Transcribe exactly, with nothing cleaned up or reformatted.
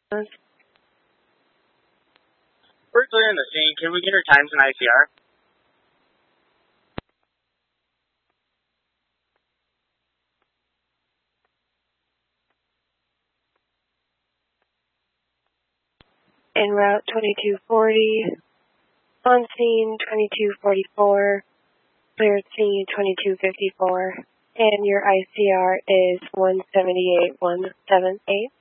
We're clear in the scene. Can we get our times in I C R? En route twenty-two forty, on scene twenty-two forty-four, cleared scene twenty-two fifty-four, and your I C R is one seventy-eight point one seven eight.